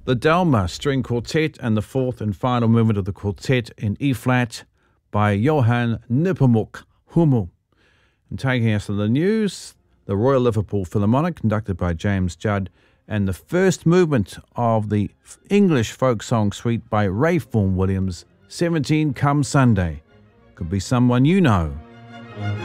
The Delma String Quartet and the fourth and final movement of the quartet in E-flat by Johann Nepomuk Hummel. And taking us to the news, the Royal Liverpool Philharmonic, conducted by James Judd, and the first movement of the English folk song suite by Ray Vaughan Williams, 17 Come Sunday. Could be someone you know.